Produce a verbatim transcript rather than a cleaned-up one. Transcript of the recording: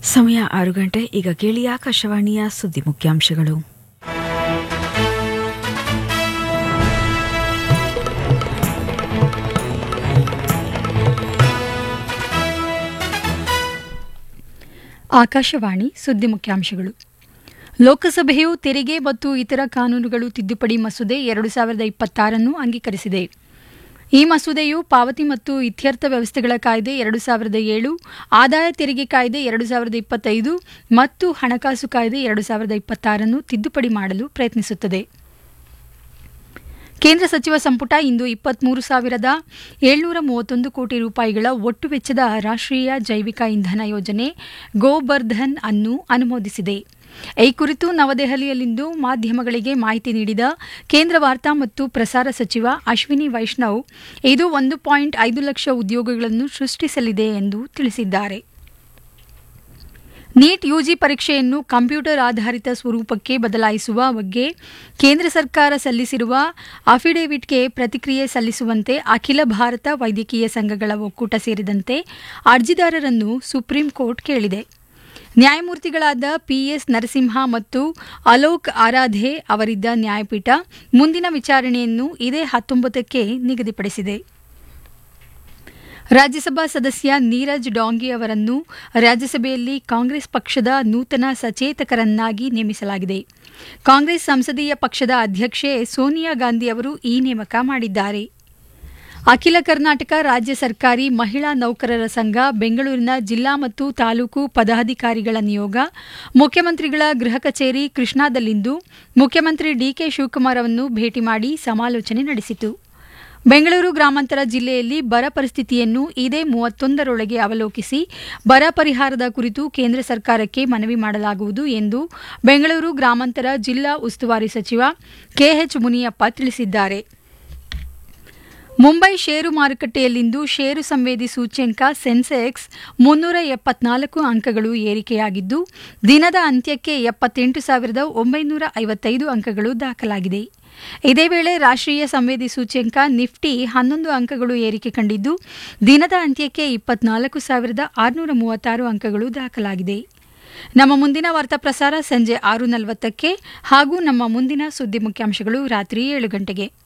ಸಮಯ ಆರು ಗಂಟೆ. ಈಗ ಕೇಳಿ ಆಕಾಶವಾಣಿಯ ಸುದ್ದಿ ಮುಖ್ಯಾಂಶಗಳು. ಆಕಾಶವಾಣಿ ಸುದ್ದಿ ಮುಖ್ಯಾಂಶಗಳು. ಲೋಕಸಭೆಯು ತೆರಿಗೆ ಮತ್ತು ಇತರ ಕಾನೂನುಗಳು ತಿದ್ದುಪಡಿ ಮಸೂದೆ ಎರಡು ಸಾವಿರದ ಇಪ್ಪತ್ತಾರನ್ನು ಅಂಗೀಕರಿಸಿದೆ. ಈ ಮಸೂದೆಯು ಪಾವತಿ ಮತ್ತು ಇತ್ಯರ್ಥ ವ್ಯವಸ್ಥೆಗಳ ಕಾಯ್ದೆ ಎರಡು ಸಾವಿರದ ಏಳು, ಆದಾಯ ತೆರಿಗೆ ಕಾಯ್ದೆ ಎರಡು ಸಾವಿರದ ಇಪ್ಪತ್ತೈದು ಮತ್ತು ಹಣಕಾಸು ಕಾಯ್ದೆ ಎರಡು ಸಾವಿರದ ಇಪ್ಪತ್ತಾರನ್ನು ತಿದ್ದುಪಡಿ ಮಾಡಲು ಪ್ರಯತ್ನಿಸುತ್ತದೆ. ಕೇಂದ್ರ ಸಚಿವ ಸಂಪುಟ ಇಂದು ಇಪ್ಪತ್ಮೂರು ಸಾವಿರದ ಏಳ್ನೂರ ಮೂವತ್ತೊಂದು ಕೋಟಿ ರೂಪಾಯಿಗಳ ಒಟ್ಟು ವೆಚ್ಚದ ರಾಷ್ಟ್ರೀಯ ಜೈವಿಕ ಇಂಧನ ಯೋಜನೆ ಗೋಬರ್ಧನ್ ಅನ್ನು ಅನುಮೋದಿಸಿದೆ. ಈ ಕುರಿತು ನವದೆಹಲಿಯಲ್ಲಿಂದು ಮಾಧ್ಯಮಗಳಿಗೆ ಮಾಹಿತಿ ನೀಡಿದ ಕೇಂದ್ರ ವಾರ್ತಾ ಮತ್ತು ಪ್ರಸಾರ ಸಚಿವ ಅಶ್ವಿನಿ ವೈಷ್ಣವ್, ಇದು ಒಂದು ಪಾಯಿಂಟ್ ಐದು ಲಕ್ಷ ಉದ್ಯೋಗಗಳನ್ನು ಸೃಷ್ಟಿಸಲಿದೆ ಎಂದು ತಿಳಿಸಿದ್ದಾರೆ. ನೀಟ್ ಯುಜಿ ಪರೀಕ್ಷೆಯನ್ನು ಕಂಪ್ಯೂಟರ್ ಆಧಾರಿತ ಸ್ವರೂಪಕ್ಕೆ ಬದಲಾಯಿಸುವ ಬಗ್ಗೆ ಕೇಂದ್ರ ಸರ್ಕಾರ ಸಲ್ಲಿಸಿರುವ ಅಫಿಡೇವಿಟ್ಗೆ ಪ್ರತಿಕ್ರಿಯೆ ಸಲ್ಲಿಸುವಂತೆ ಅಖಿಲ ಭಾರತ ವೈದ್ಯಕೀಯ ಸಂಘಗಳ ಒಕ್ಕೂಟ ಸೇರಿದಂತೆ ಅರ್ಜಿದಾರರನ್ನು ಸುಪ್ರೀಂ ಕೋರ್ಟ್ ಕೇಳಿದೆ. ನ್ಯಾಯಮೂರ್ತಿಗಳಾದ ಪಿಎಸ್ ನರಸಿಂಹ ಮತ್ತು ಅಲೋಕ್ ಆರಾಧೆ ಅವರಿದ್ದ ನ್ಯಾಯಪೀಠ ಮುಂದಿನ ವಿಚಾರಣೆಯನ್ನು ಇದೇ ಹತ್ತೊಂಬತ್ತಕ್ಕೆ ನಿಗದಿಪಡಿಸಿದೆ. ರಾಜ್ಯಸಭಾ ಸದಸ್ಯ ನೀರಜ್ ಡಾಂಗಿ ಅವರನ್ನು ರಾಜ್ಯಸಭೆಯಲ್ಲಿ ಕಾಂಗ್ರೆಸ್ ಪಕ್ಷದ ನೂತನ ಸಚೇತಕರನ್ನಾಗಿ ನೇಮಿಸಲಾಗಿದೆ. ಕಾಂಗ್ರೆಸ್ ಸಂಸದೀಯ ಪಕ್ಷದ ಅಧ್ಯಕ್ಷೆ ಸೋನಿಯಾ ಗಾಂಧಿ ಅವರು ಈ ನೇಮಕ ಮಾಡಿದ್ದಾರೆ. ಅಖಿಲ ಕರ್ನಾಟಕ ರಾಜ್ಯ ಸರ್ಕಾರಿ ಮಹಿಳಾ ನೌಕರರ ಸಂಘ ಬೆಂಗಳೂರಿನ ಜಿಲ್ಲಾ ಮತ್ತು ತಾಲೂಕು ಪದಾಧಿಕಾರಿಗಳ ನಿಯೋಗ ಮುಖ್ಯಮಂತ್ರಿಗಳ ಗೃಹ ಕಚೇರಿ ಕೃಷ್ಣಾದಲ್ಲಿಂದು ಮುಖ್ಯಮಂತ್ರಿ ಡಿಕೆ ಶಿವಕುಮಾರ್ ಅವರನ್ನು ಭೇಟಿ ಮಾಡಿ ಸಮಾಲೋಚನೆ ನಡೆಸಿತು. ಬೆಂಗಳೂರು ಗ್ರಾಮಾಂತರ ಜಿಲ್ಲೆಯಲ್ಲಿ ಬರ ಪರಿಸ್ಥಿತಿಯನ್ನು ಇದೇ ಮೂವತ್ತೊಂದರೊಳಗೆ ಅವಲೋಕಿಸಿ ಬರ ಪರಿಹಾರದ ಕುರಿತು ಕೇಂದ್ರ ಸರ್ಕಾರಕ್ಕೆ ಮನವಿ ಮಾಡಲಾಗುವುದು ಎಂದು ಬೆಂಗಳೂರು ಗ್ರಾಮಾಂತರ ಜಿಲ್ಲಾ ಉಸ್ತುವಾರಿ ಸಚಿವ ಕೆಎಚ್ ಮುನಿಯಪ್ಪ ತಿಳಿಸಿದ್ದಾರೆ. ಮುಂಬೈ ಷೇರು ಮಾರುಕಟ್ಟೆಯಲ್ಲಿಂದು ಷೇರು ಸಂವೇದಿ ಸೂಚ್ಯಂಕ ಸೆನ್ಸೆಕ್ಸ್ ಮುನ್ನೂರ ಎಪ್ಪತ್ನಾಲ್ಕು ಅಂಕಗಳು ಏರಿಕೆಯಾಗಿದ್ದು ದಿನದ ಅಂತ್ಯಕ್ಕೆ ಎಪ್ಪತ್ತೆಂಟು ಸಾವಿರದ ಒಂಬೈನೂರ ಐವತ್ತೈದು ಅಂಕಗಳು ದಾಖಲಾಗಿದೆ. ಇದೇ ವೇಳೆ ರಾಷ್ಟ್ರೀಯ ಸಂವೇದಿ ಸೂಚ್ಯಂಕ ನಿಫ್ಟಿ ಹನ್ನೊಂದು ಅಂಕಗಳು ಏರಿಕೆ ಕಂಡಿದ್ದು ದಿನದ ಅಂತ್ಯಕ್ಕೆ ಇಪ್ಪತ್ನಾಲ್ಕು ಸಾವಿರದ ಆರುನೂರ ಮೂವತ್ತಾರು ಅಂಕಗಳು ದಾಖಲಾಗಿದೆ. ನಮ್ಮ ಮುಂದಿನ ವಾರ್ತಾ ಪ್ರಸಾರ ಸಂಜೆ ಆರು ನಲವತ್ತಕ್ಕೆ ಹಾಗೂ ನಮ್ಮ ಮುಂದಿನ ಸುದ್ದಿ ಮುಖ್ಯಾಂಶಗಳು ರಾತ್ರಿ ಏಳು ಗಂಟೆಗೆ.